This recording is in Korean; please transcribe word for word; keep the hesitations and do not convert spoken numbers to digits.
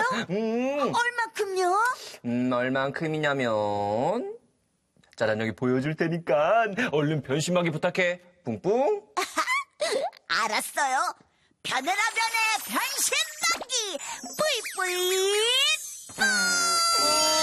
음, 얼마큼요? 음, 얼만큼이냐면, 자, 난 여기 보여줄 테니까 얼른 변심하기 부탁해. 뿡뿡. 알았어요. 변해라 변해 변신하기 뿌이뿌이.